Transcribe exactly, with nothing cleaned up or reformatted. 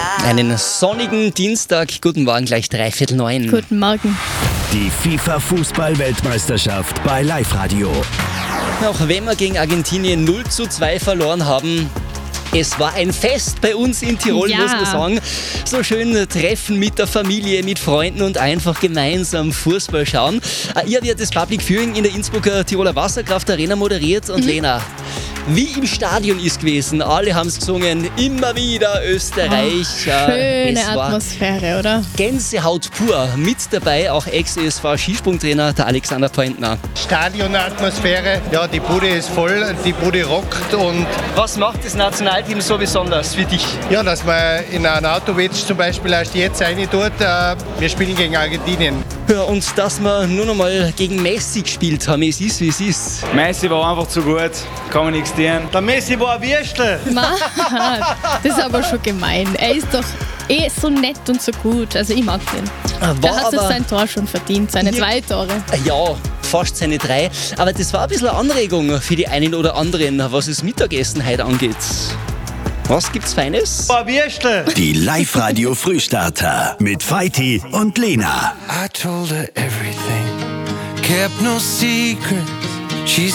Einen sonnigen Dienstag. Guten Morgen, gleich dreiviertel neun. Guten Morgen. Die FIFA-Fußball-Weltmeisterschaft bei Live Radio. Auch wenn wir gegen Argentinien null zu zwei verloren haben, es war ein Fest bei uns in Tirol, Ja. muss man sagen. So schön Treffen mit der Familie, mit Freunden und einfach gemeinsam Fußball schauen. Ihr habt ja das Public Viewing in der Innsbrucker Tiroler Wasserkraft Arena moderiert. Und Mhm. Lena, wie im Stadion ist gewesen. Alle haben es gesungen. Immer wieder Österreich. Äh, Schöne es war Atmosphäre, oder? Gänsehaut pur. Mit dabei auch Ex-E S V-Skisprungtrainer, der Alexander Pointner. Stadionatmosphäre, ja, die Bude ist voll, die Bude rockt und Was macht das Nationalteam so besonders für dich? ja, dass man in Arnautovic zum Beispiel erst jetzt rein tut, äh, wir spielen gegen Argentinien. Ja, und dass wir nur noch mal gegen Messi gespielt haben. Es ist, wie es ist. Messi war einfach zu gut, kann man nichts tun. Der Messi war ein Würstel. Ma, das ist aber schon gemein. Er ist doch eh so nett und so gut. Also ich mag den. War Der hat sich aber- sein Tor schon verdient, seine Ja. zwei Tore. Ja, fast seine drei. Aber das war ein bisschen eine Anregung für die einen oder anderen, was das Mittagessen heute angeht. Was gibt's Feines? War ein Würstel. Die Live Radio Frühstarter mit Vaiti und Lena. I told her everything, kept no secrets. She's